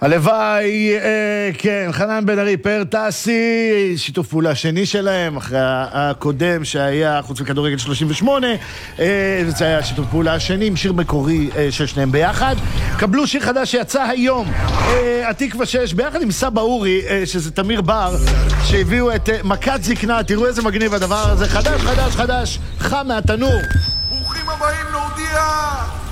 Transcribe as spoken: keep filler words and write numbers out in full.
הלוואי, אה, כן, חנן בן ארי, פאר טסי, שיתוף פעולה שני שלהם, אחרי הקודם שהיה חוץ מכדורגל שלושים ושמונה, אה, זה היה שיתוף פעולה השני עם שיר מקורי אה, של שניהם ביחד. קבלו שיר חדש שיצא היום, אה, התקווה שש, ביחד עם סבא אורי, אה, שזה תמיר בר, שהביאו את אה, מכת זקנה, תראו איזה מגניב הדבר הזה, חדש, חדש, חדש, חם מהתנור. ברוכים הבאים להודיע!